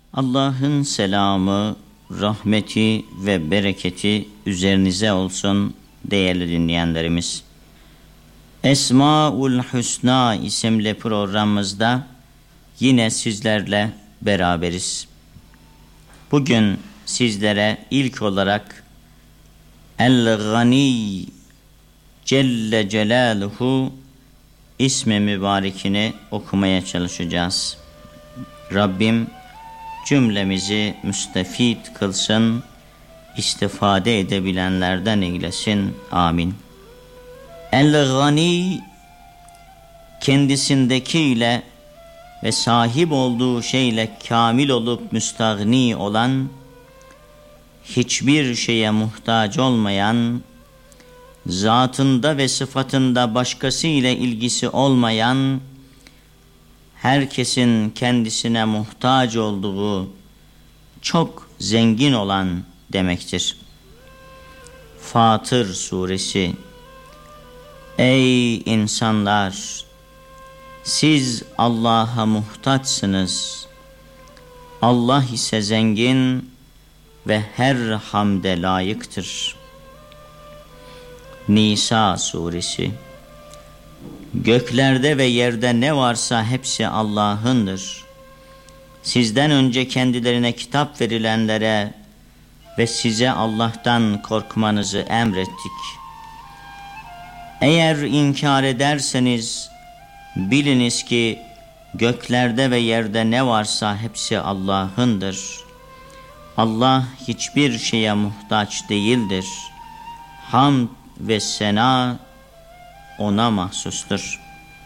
Allah'ın selamı, rahmeti ve bereketi üzerinize olsun değerli dinleyenlerimiz. Esmaül Hüsna isimli programımızda yine sizlerle beraberiz. Bugün sizlere ilk olarak El-Gani Celle Celaluhu ismi mübarekini okumaya çalışacağız. Rabbim cümlemizi müstefid kılsın, istifade edebilenlerden eylesin. Amin. El-Gani, kendisindekiyle ve sahip olduğu şeyle kamil olup müstagni olan, hiçbir şeye muhtaç olmayan, zatında ve sıfatında başkası ile ilgisi olmayan, herkesin kendisine muhtaç olduğu, çok zengin olan demektir. Fatır Suresi. Ey insanlar! Siz Allah'a muhtaçsınız. Allah ise zengin ve her hamde layıktır. Nisa Suresi. Göklerde ve yerde ne varsa hepsi Allah'ındır. Sizden önce kendilerine kitap verilenlere ve size Allah'tan korkmanızı emrettik. Eğer inkar ederseniz biliniz ki göklerde ve yerde ne varsa hepsi Allah'ındır. Allah hiçbir şeye muhtaç değildir. Hamd ve sena O'na mahsustur.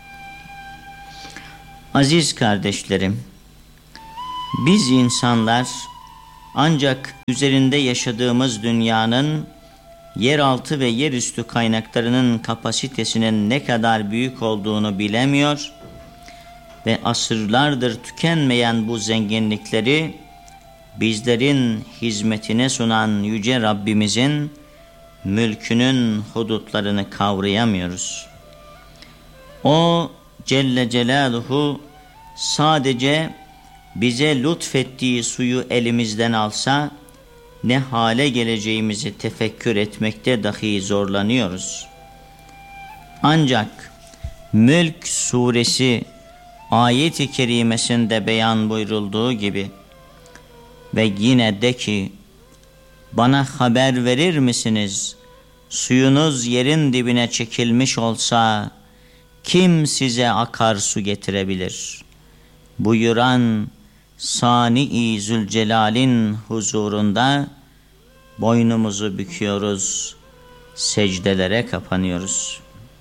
Aziz kardeşlerim, biz insanlar ancak üzerinde yaşadığımız dünyanın yeraltı ve yerüstü kaynaklarının kapasitesinin ne kadar büyük olduğunu bilemiyor ve asırlardır tükenmeyen bu zenginlikleri bizlerin hizmetine sunan Yüce Rabbimizin mülkünün hudutlarını kavrayamıyoruz. O Celle Celaluhu sadece bize lütfettiği suyu elimizden alsa ne hale geleceğimizi tefekkür etmekte dahi zorlanıyoruz. Ancak Mülk Suresi ayet-i kerimesinde beyan buyurulduğu gibi ve yine de ki bana haber verir misiniz? Suyunuz yerin dibine çekilmiş olsa kim size akarsu getirebilir? Buyuran Sani-i Zülcelal'in huzurunda boynumuzu büküyoruz, secdelere kapanıyoruz.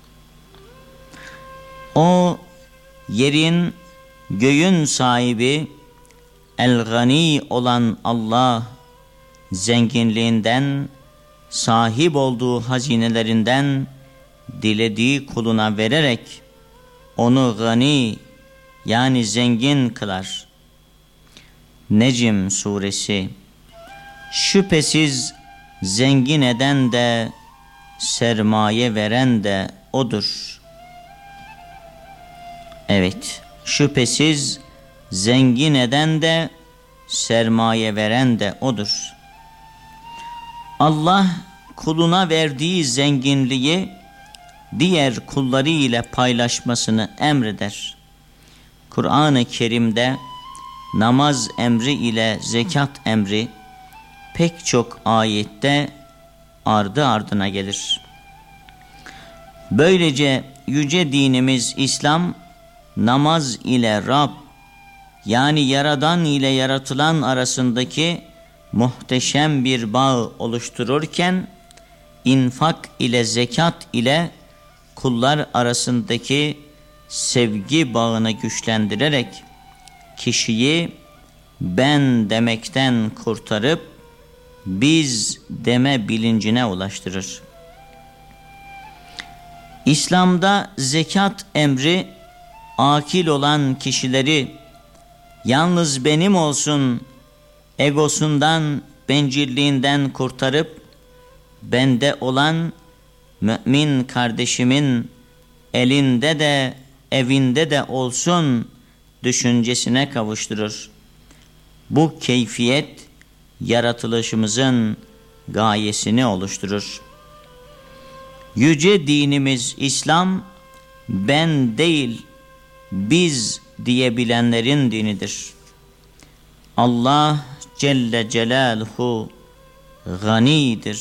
O yerin, göğün sahibi, El-Gani olan Allah, zenginliğinden, sahip olduğu hazinelerinden dilediği kuluna vererek onu gani yani zengin kılar. Necm Suresi. Şüphesiz zengin eden de sermaye veren de O'dur. Evet, şüphesiz zengin eden de sermaye veren de O'dur. Allah kuluna verdiği zenginliği diğer kulları ile paylaşmasını emreder. Kur'an-ı Kerim'de namaz emri ile zekat emri pek çok ayette ardı ardına gelir. Böylece yüce dinimiz İslam, namaz ile Rab yani Yaradan ile yaratılan arasındaki muhteşem bir bağ oluştururken, infak ile zekat ile kullar arasındaki sevgi bağını güçlendirerek kişiyi ben demekten kurtarıp biz deme bilincine ulaştırır. İslam'da zekat emri akil olan kişileri yalnız benim olsun egosundan, bencilliğinden kurtarıp bende olan mümin kardeşimin elinde de evinde de olsun düşüncesine kavuşturur. Bu keyfiyet yaratılışımızın gayesini oluşturur. Yüce dinimiz İslam, ben değil biz diyebilenlerin dinidir. Allah Celle Celaluhu ganidir.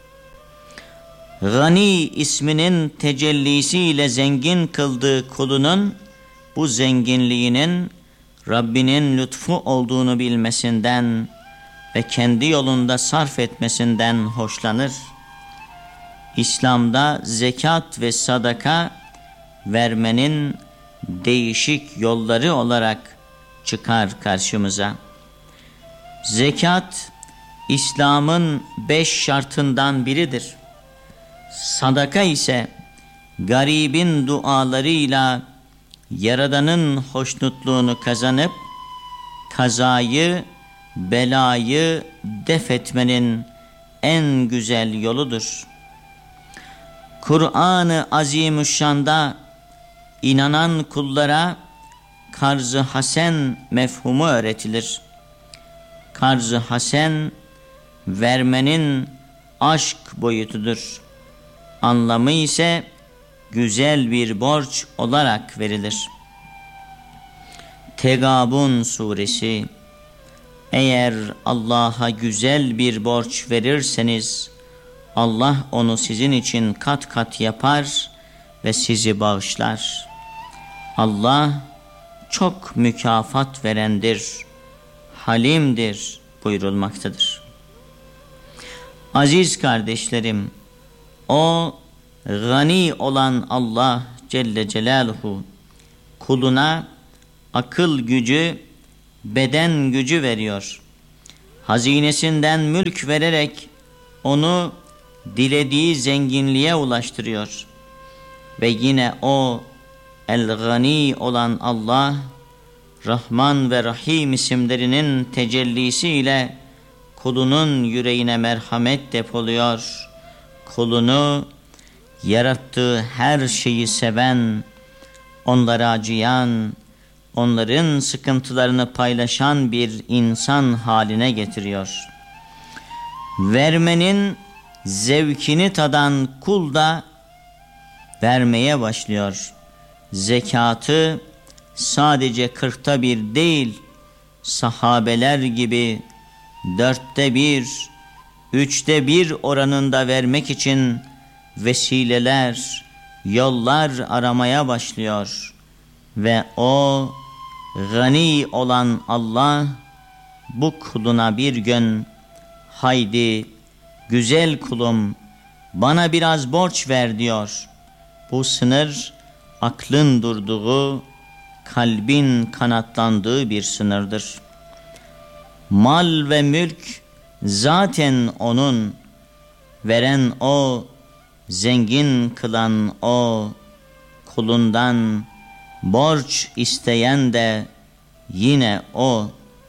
Gani isminin tecellisiyle zengin kıldığı kulunun bu zenginliğinin Rabbinin lütfu olduğunu bilmesinden ve kendi yolunda sarf etmesinden hoşlanır. İslam'da zekat ve sadaka vermenin değişik yolları olarak çıkar karşımıza. Zekat, İslam'ın 5 şartından biridir. Sadaka ise garibin dualarıyla Yaradan'ın hoşnutluğunu kazanıp kazayı, belayı def etmenin en güzel yoludur. Kur'an-ı Azimüşşan'da inanan kullara karz-ı hasen mefhumu öğretilir. Karz-ı hasen vermenin aşk boyutudur. Anlamı ise güzel bir borç olarak verilir. Tegabun suresi: eğer Allah'a güzel bir borç verirseniz Allah onu sizin için kat kat yapar ve sizi bağışlar. Allah çok mükafat verendir, halimdir buyurulmaktadır. Aziz kardeşlerim, o gani olan Allah Celle Celaluhu kuluna akıl gücü, beden gücü veriyor. Hazinesinden mülk vererek onu dilediği zenginliğe ulaştırıyor. Ve yine o El-Gani olan Allah, Rahman ve Rahim isimlerinin tecellisiyle kulunun yüreğine merhamet depoluyor. Kulunu yarattığı her şeyi seven, onlara acıyan, onların sıkıntılarını paylaşan bir insan haline getiriyor. Vermenin zevkini tadan kul da vermeye başlıyor. Zekatı sadece 1/40 değil, sahabeler gibi 1/4, 1/3 oranında vermek için vesileler, yollar aramaya başlıyor. Ve o gani olan Allah bu kuluna bir gün, haydi güzel kulum bana biraz borç ver diyor. Bu sınır aklın durduğu, kalbin kanatlandığı bir sınırdır. Mal ve mülk zaten onun, veren o, zengin kılan o, kulundan borç isteyen de yine o.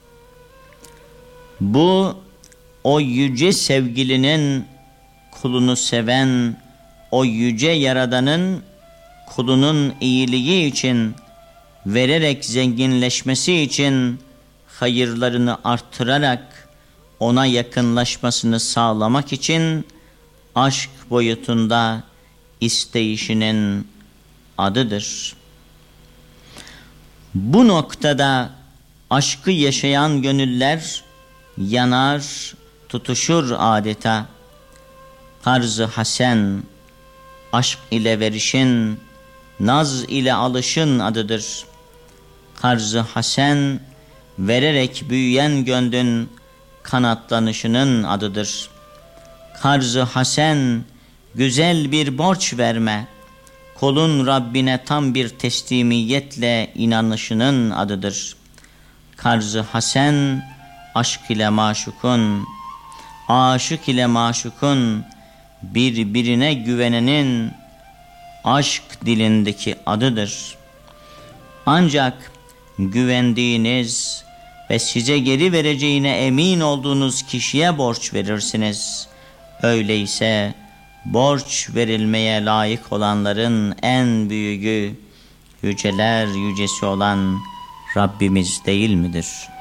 Bu o yüce sevgilinin kulunu seven, o yüce Yaradan'ın kulunun iyiliği için, vererek zenginleşmesi için hayırlarını arttırarak ona yakınlaşmasını sağlamak için aşk boyutunda isteyişinin adıdır. Bu noktada aşkı yaşayan gönüller yanar, tutuşur adeta. Karz-ı hasen, aşk ile verişin, naz ile alışın adıdır. Karz-ı hasen, vererek büyüyen gönlün kanatlanışının adıdır. Karz-ı hasen, güzel bir borç verme, kulun Rabbine tam bir teslimiyetle inanışının adıdır. Karz-ı hasen, aşk ile maşukun, aşık ile maşukun birbirine güvenenin aşk dilindeki adıdır. Ancak güvendiğiniz ve size geri vereceğine emin olduğunuz kişiye borç verirsiniz. Öyleyse borç verilmeye layık olanların en büyüğü, yüceler yücesi olan Rabbimiz değil midir?